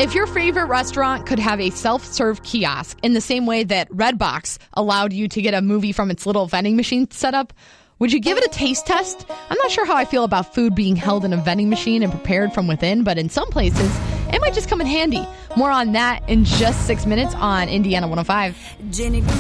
If your favorite restaurant could have a self-serve kiosk in the same way that Redbox allowed you to get a movie from its little vending machine setup, would you give it a taste test? I'm not sure how I feel about food being held in a vending machine and prepared from within, but in some places, it might just come in handy. More on that in just 6 minutes on Indiana 105.